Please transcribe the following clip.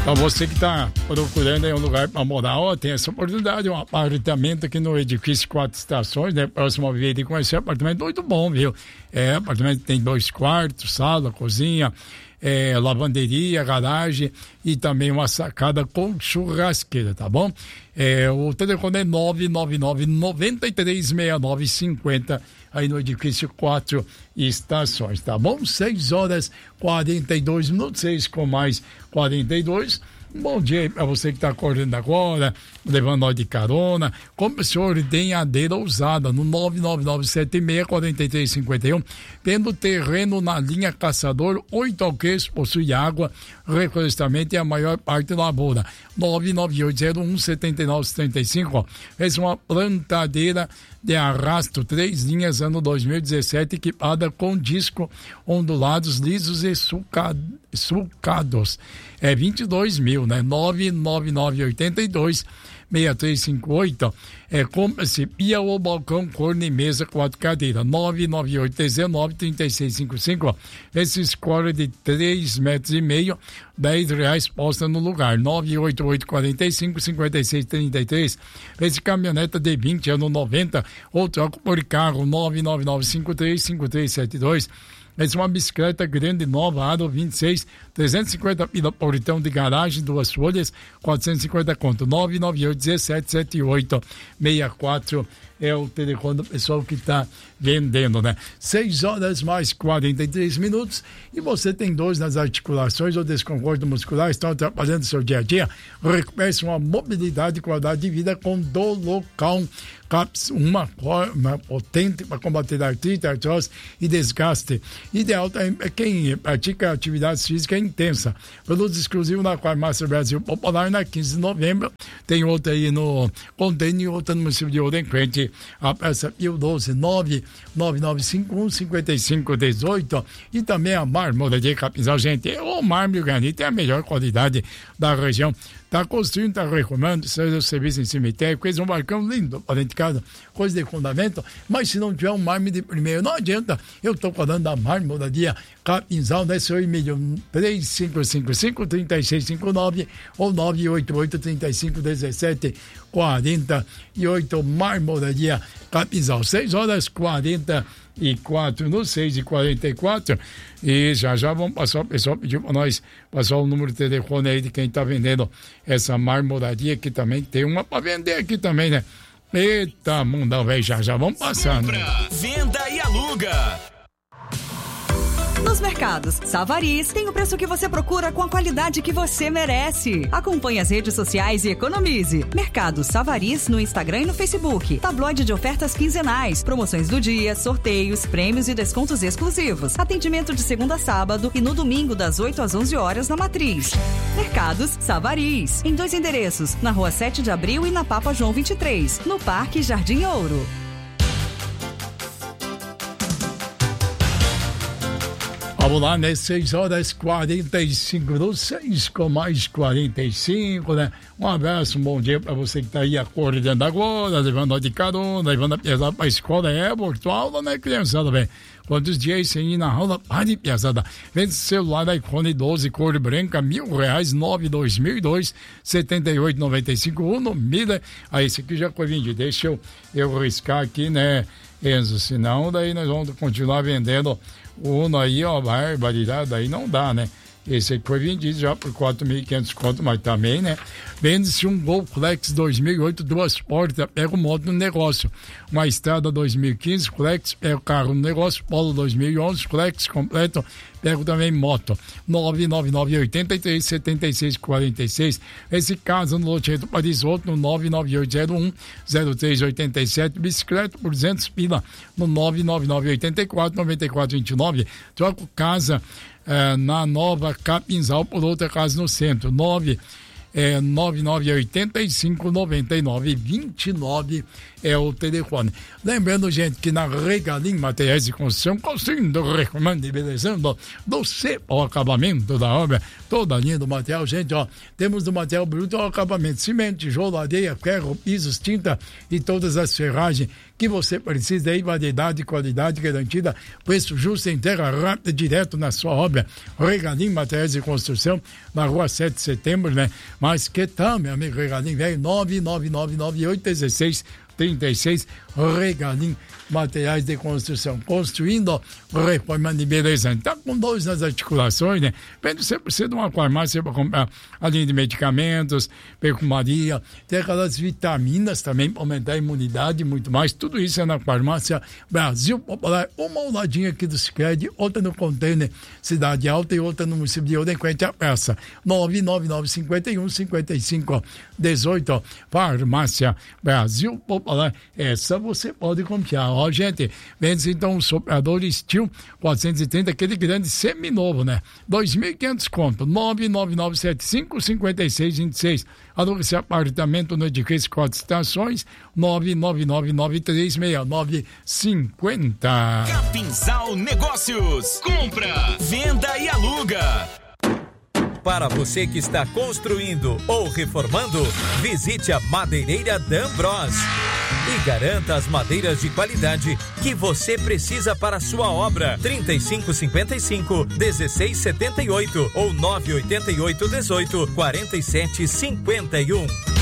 Então você que está procurando aí um lugar para morar, ó, tem essa oportunidade, um apartamento aqui no edifício 4 Estações, né? Próximo ao Vieira de conhecer, apartamento muito bom, viu? Apartamento tem 2 quartos, sala, cozinha, lavanderia, garagem e também uma sacada com churrasqueira, tá bom? O telefone é 999-936950 aí no edifício 4 Estações, tá bom? 6h42, 6 com mais 42. Bom dia aí pra você que tá acordando agora, levando nós de carona. Como o senhor tem adeira usada no 99976-4351, tendo terreno na linha Caçador, 8 alqueires, possui água, reflorestamento e a maior parte da lavoura. 99801-7975, fez uma plantadeira de arrasto, 3 linhas, ano 2017, equipada com disco ondulados, lisos e sulcados. 22 mil, né? 99982-6358. Compra-se pia ou balcão, corno e mesa, 4 cadeiras. 99819-3655. Esse escola de 3,5 metros, R$10 posta no lugar. 98845-5633. Esse caminhoneta de 20 anos 90, ou troca por carro. 99953-5372. Essa é uma bicicleta grande, nova, aro 26, 350 pila portão de garagem, 2 folhas, 450 conto. 998-1778-64 é o telefone do pessoal que está vendendo, né? 6h mais 43 minutos e você tem dores nas articulações ou desconforto muscular, estão atrapalhando o seu dia a dia? Recupere uma mobilidade e qualidade de vida com Dolocal Caps, uma forma potente para combater artrite, artrose e desgaste. Ideal para quem pratica atividade física intensa. Produtos exclusivos na Farmácia Brasil Popular, na 15 de novembro. Tem outra aí no Container e outra no município de Ouro, em frente à Praça Pio 12, 99951-5518. E também a mármore de Capinzal. Gente, o mármore e o granito é a melhor qualidade da região. Está construindo, está reformando, seja o serviço em cemitério, fez um barcão lindo para dentro de casa, coisa de fundamento, mas se não tiver um mármore de primeiro, não adianta. Eu estou falando da Marmoraria Capinzal, né? Seu e-mail 3555-3659 ou 988-3517-48, Marmoraria Capinzal. 6h44 no 6h44 e já vamos passar, o pessoal pediu para nós passar o número de telefone aí de quem está vendendo essa marmoraria, que também tem uma para vender aqui também, né? Eita, mundão, velho, já vamos passando. Compra, venda e aluga. Nos mercados Savariz tem o preço que você procura com a qualidade que você merece. Acompanhe as redes sociais e economize. Mercado Savariz no Instagram e no Facebook. Tabloide de ofertas quinzenais, promoções do dia, sorteios, prêmios e descontos exclusivos. Atendimento de segunda a sábado e no domingo das 8 às 11 horas na Matriz. Mercados Savariz, em 2 endereços, na Rua 7 de Abril e na Papa João 23, no Parque Jardim Ouro. Vamos lá, né? 6h45, 6 com mais 45, né? Um abraço, um bom dia pra você que tá aí acordando agora, levando a de carona, levando a pesada pra escola, voltou a aula, né, criançada, velho? Quantos dias sem ir na aula? Pare, pesada. Vende celular iPhone 12, cor branca, R$1.000, 9/2002, 78,95, Uno Miller. Aí, esse aqui já foi vendido. Deixa eu riscar aqui, né, Enzo? Senão, daí nós vamos continuar vendendo o Uno aí, ó, barbaridade, aí não dá, né? Esse aqui foi vendido já por 4.500 conto, mas também, né? Vende-se um Gol Flex 2008, 2 portas, pega o moto no negócio. Uma Estrada 2015, Flex, pega o carro no negócio. Polo 2011, Flex completo, pega também moto. 999-83-7646. Esse caso no Loteto Parisoto, no 99801-0387. Bicicleta por 200 pila, no 999-84-9429. Troca casa na Nova Capinzal por outra casa no centro, 9985-9929 é o telefone. Lembrando, gente, que na Regalim Materiais de Construção, construindo, recomendo e belezando do ao acabamento da obra, toda a linha do material, gente, ó, temos do material bruto ao acabamento, cimento, tijolo, areia, ferro, pisos, tinta e todas as ferragens que você precisa aí, variedade e qualidade garantida, preço justo, entrega rápida, direto na sua obra. Regalim Materiais de Construção, na rua 7 de setembro, né? Mas que tal, meu amigo Regalim, velho? 999981636, Regalim Materiais de Construção, construindo, reformando e beleza. Tá com dores nas articulações, né? Você precisa de uma farmácia para comprar a linha de medicamentos, perfumaria, tem aquelas vitaminas também para aumentar a imunidade e muito mais. Tudo isso é na Farmácia Brasil Popular, uma ao ladinho aqui do Sicredi, outra no container Cidade Alta e outra no município de Ouro, em frente à praça. 999515518, Farmácia Brasil Popular. Essa você pode confiar. Ó, gente, vende então um soprador Steel 430, aquele grande seminovo, né? 2.500 conto, 999755626. Aluga esse apartamento no edifício 4 estações, 999936950. Capinzal Negócios. Compra, venda e aluga. Para você que está construindo ou reformando, visite a Madeireira D'Ambros e garanta as madeiras de qualidade que você precisa para a sua obra. 3555-1678 ou 988-18-4751.